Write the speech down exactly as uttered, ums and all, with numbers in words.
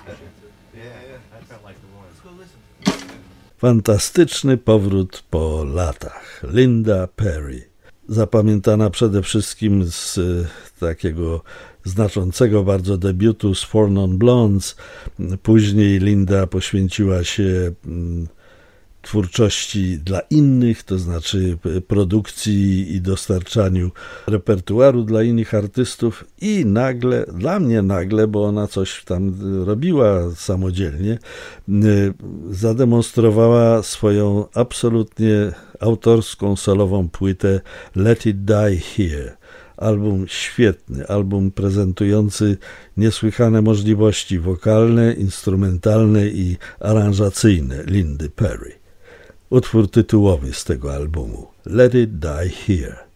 Fantastyczny powrót po latach. Linda Perry. Zapamiętana przede wszystkim z takiego znaczącego bardzo debiutu z Four Non Blondes. Później Linda poświęciła się twórczości dla innych, to znaczy produkcji i dostarczaniu repertuaru dla innych artystów i nagle, dla mnie nagle, bo ona coś tam robiła samodzielnie, zademonstrowała swoją absolutnie autorską, solową płytę Let It Die Here. Album świetny, album prezentujący niesłychane możliwości wokalne, instrumentalne i aranżacyjne Lindy Perry. Utwór tytułowy z tego albumu Let It Die Here.